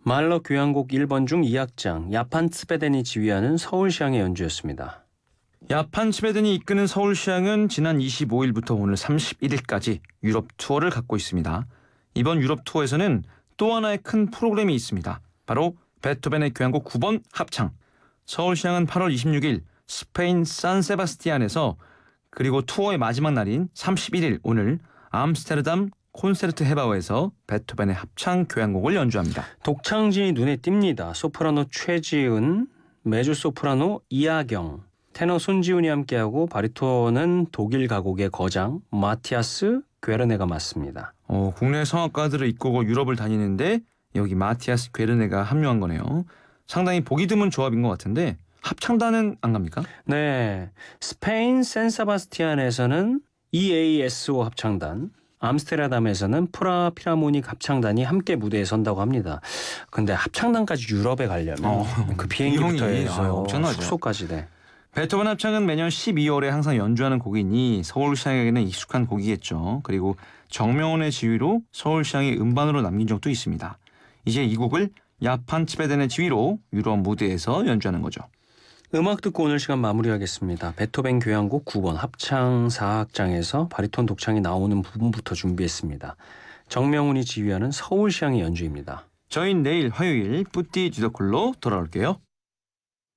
말러 교향곡 1번 중 2악장 야판 츠베덴이 지휘하는 서울시향의 연주였습니다. 야판 츠베덴이 이끄는 서울시향은 지난 25일부터 오늘 31일까지 유럽 투어를 갖고 있습니다. 이번 유럽 투어에서는 또 하나의 큰 프로그램이 있습니다. 바로 베토벤의 교향곡 9번 합창. 서울시향은 8월 26일 스페인 산세바스티안에서 그리고 투어의 마지막 날인 31일 오늘 암스테르담 콘세르트 헤바우에서 베토벤의 합창 교향곡을 연주합니다. 독창진이 눈에 띕니다. 소프라노 최지은, 메조소프라노 이하경, 테너 손지훈이 함께하고 바리톤은 독일 가곡의 거장 마티아스 괴르네가 맡습니다. 국내 성악가들을 이끌고 유럽을 다니는데 여기 마티아스 괴르네가 합류한 거네요. 상당히 보기 드문 조합인 것 같은데 합창단은 안 갑니까? 네, 스페인 샌사바스티안에서는 EASO 합창단, 암스테르담에서는 프라 필하모닉 합창단이 함께 무대에 선다고 합니다. 근데 합창단까지 유럽에 가려면 그 비행기부터 비용이 해서 엄청나죠. 숙소까지 돼. 베토벤 합창은 매년 12월에 항상 연주하는 곡이니 서울시향에게는 익숙한 곡이겠죠. 그리고 정명훈의 지휘로 서울시향이 음반으로 남긴 적도 있습니다. 이제 이 곡을 야판 츠베덴의 지휘로 유럽 무대에서 연주하는 거죠. 음악 듣고 오늘 시간 마무리하겠습니다. 베토벤 교향곡 9번 합창 4악장에서 바리톤 독창이 나오는 부분부터 준비했습니다. 정명훈이 지휘하는 서울시향의 연주입니다. 저희는 내일 화요일 뿌띠 주더콜로 돌아올게요.